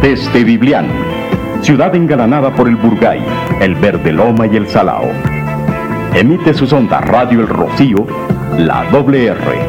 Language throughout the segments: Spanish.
Desde Biblián, ciudad engalanada por el Burgay, el Verde Loma y el Salao. Emite sus ondas Radio El Rocío, la WR.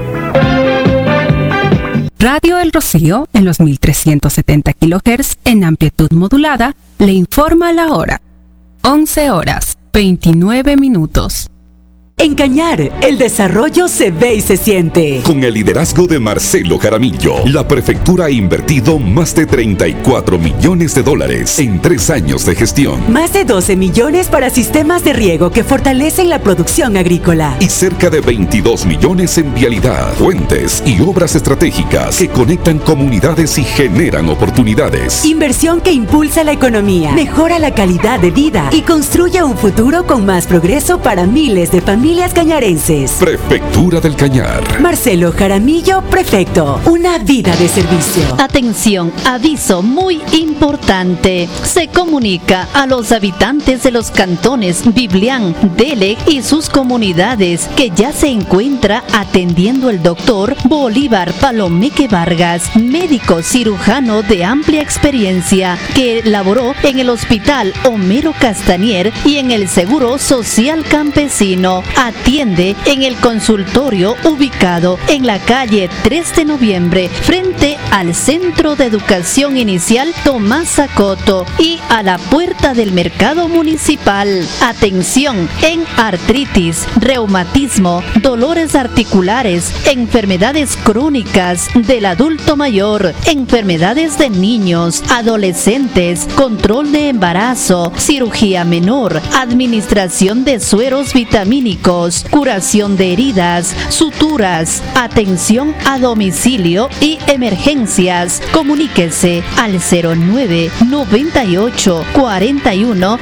Radio El Rocío, en los 1370 kHz en amplitud modulada, le informa la hora. 11 horas, 29 minutos. En Cañar, el desarrollo se ve y se siente. Con el liderazgo de Marcelo Jaramillo, la prefectura ha invertido más de $34 millones en 3 años de gestión. Más de 12 millones para sistemas de riego que fortalecen la producción agrícola. Y cerca de 22 millones en vialidad, puentes y obras estratégicas que conectan comunidades y generan oportunidades. Inversión que impulsa la economía, mejora la calidad de vida y construye un futuro con más progreso para miles de familias cañarenses. Prefectura del Cañar. Marcelo Jaramillo, prefecto. Una vida de servicio. Atención, aviso muy importante. Se comunica a los habitantes de los cantones Biblián, Dele y sus comunidades que ya se encuentra atendiendo el doctor Bolívar Palomeque Vargas, médico cirujano de amplia experiencia que laboró en el Hospital Homero Castañer y en el Seguro Social Campesino. Atiende en el consultorio ubicado en la calle 3 de noviembre frente al Centro de Educación Inicial Tomás Zacoto y a la puerta del Mercado Municipal. Atención en artritis, reumatismo, dolores articulares, enfermedades crónicas del adulto mayor, enfermedades de niños, adolescentes, control de embarazo, cirugía menor, administración de sueros vitamínicos, curación de heridas, suturas, atención a domicilio y emergencias. Comuníquese al 09 98 41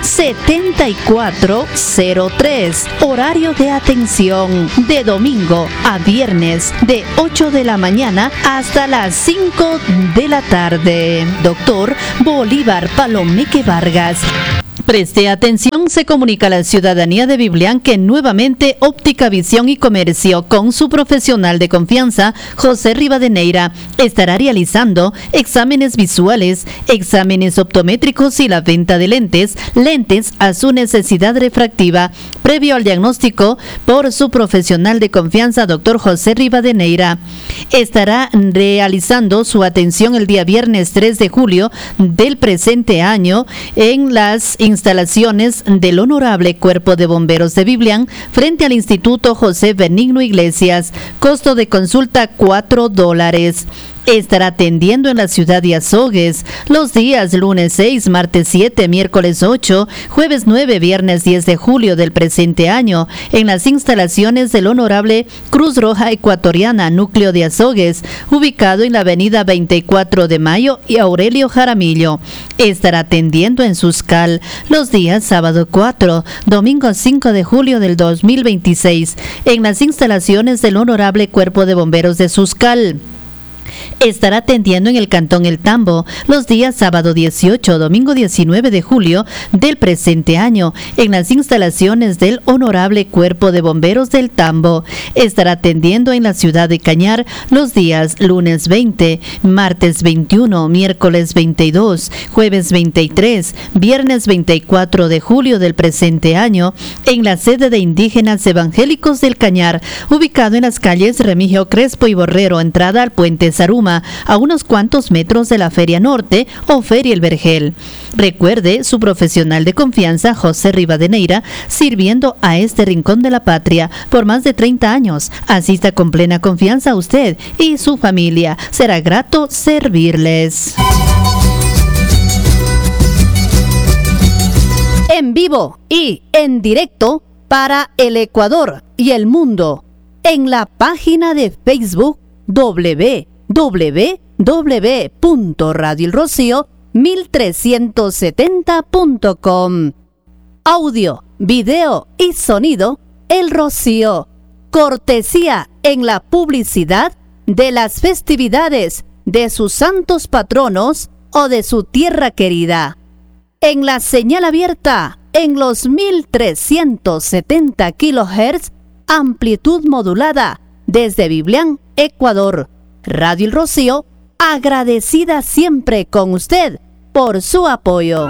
74 03. Horario de atención de domingo a viernes de 8 de la mañana hasta las 5 de la tarde. Doctor Bolívar Palomeque Vargas. Preste atención, se comunica a la ciudadanía de Biblián que nuevamente Óptica Visión y Comercio, con su profesional de confianza, José Rivadeneira, estará realizando exámenes visuales, exámenes optométricos y la venta de lentes a su necesidad refractiva, previo al diagnóstico por su profesional de confianza, doctor José Rivadeneira. Estará realizando su atención el día viernes 3 de julio del presente año en las instalaciones del Honorable Cuerpo de Bomberos de Biblián frente al Instituto José Benigno Iglesias. Costo de consulta $4. Estará atendiendo en la ciudad de Azogues los días lunes 6, martes 7, miércoles 8, jueves 9, viernes 10 de julio del presente año en las instalaciones del Honorable Cruz Roja Ecuatoriana, núcleo de Azogues, ubicado en la avenida 24 de Mayo y Aurelio Jaramillo. Estará atendiendo en Suscal los días sábado 4, domingo 5 de julio del 2026 en las instalaciones del Honorable Cuerpo de Bomberos de Suscal. Estará atendiendo en el Cantón El Tambo los días sábado 18, domingo 19 de julio del presente año en las instalaciones del Honorable Cuerpo de Bomberos del Tambo. Estará atendiendo en la ciudad de Cañar los días lunes 20, martes 21, miércoles 22, jueves 23, viernes 24 de julio del presente año en la sede de Indígenas Evangélicos del Cañar, ubicado en las calles Remigio Crespo y Borrero, entrada al puente Zaruma, a unos cuantos metros de la Feria Norte o Feria El Vergel. Recuerde, su profesional de confianza, José Rivadeneira, sirviendo a este rincón de la patria por más de 30 años. Asista con plena confianza a usted y su familia. Será grato servirles. En vivo y en directo para el Ecuador y el mundo, en la página de Facebook www.radioelrocío1370.com. Audio, video y sonido El Rocío. Cortesía en la publicidad de las festividades de sus santos patronos o de su tierra querida. En la señal abierta en los 1370 kHz, amplitud modulada desde Biblián, Ecuador. Radio El Rocío, agradecida siempre con usted por su apoyo.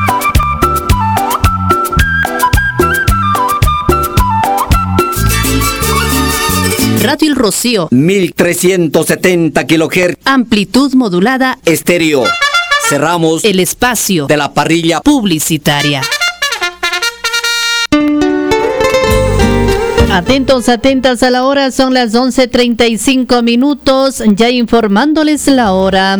Radio El Rocío, 1370 kHz, amplitud modulada, estéreo. Cerramos el espacio de la parrilla publicitaria. Atentos, atentas a la hora, son las 11:35 minutos, ya informándoles la hora.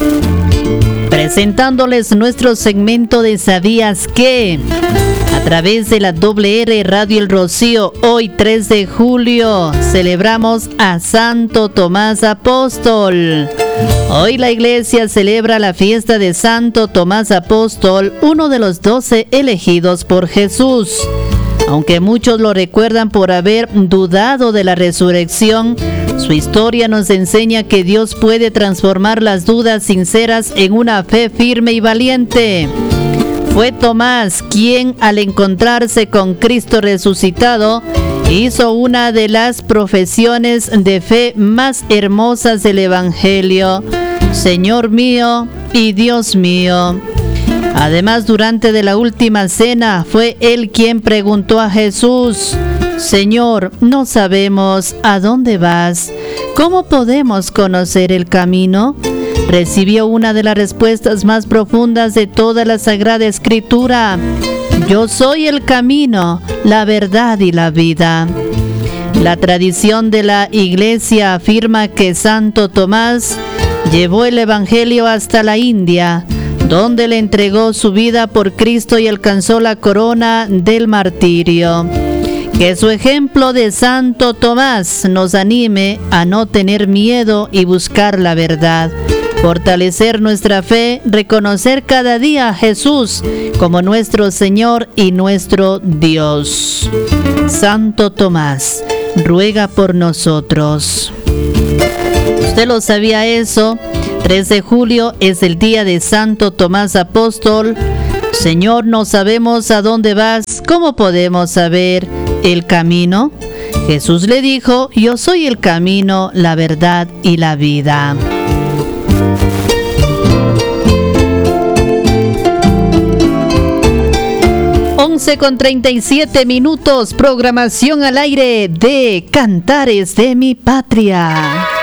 Presentándoles nuestro segmento de ¿Sabías qué? A través de la WR Radio El Rocío, hoy 3 de julio, celebramos a Santo Tomás Apóstol. Hoy la iglesia celebra la fiesta de Santo Tomás Apóstol, uno de los 12 elegidos por Jesús. Aunque muchos lo recuerdan por haber dudado de la resurrección, su historia nos enseña que Dios puede transformar las dudas sinceras en una fe firme y valiente. Fue Tomás quien, al encontrarse con Cristo resucitado, hizo una de las profesiones de fe más hermosas del Evangelio: Señor mío y Dios mío. Además, durante de la última cena, fue él quien preguntó a Jesús: Señor, no sabemos a dónde vas. ¿Cómo podemos conocer el camino? Recibió una de las respuestas más profundas de toda la Sagrada Escritura: Yo soy el camino, la verdad y la vida. La tradición de la Iglesia afirma que Santo Tomás llevó el Evangelio hasta la India, donde le entregó su vida por Cristo y alcanzó la corona del martirio. Que su ejemplo de Santo Tomás nos anime a no tener miedo y buscar la verdad, fortalecer nuestra fe, reconocer cada día a Jesús como nuestro Señor y nuestro Dios. Santo Tomás, ruega por nosotros. ¿Usted lo sabía eso? 3 de julio es el día de Santo Tomás Apóstol. Señor, no sabemos a dónde vas. ¿Cómo podemos saber el camino? Jesús le dijo: Yo soy el camino, la verdad y la vida. Con 37 minutos, programación al aire de Cantares de mi Patria.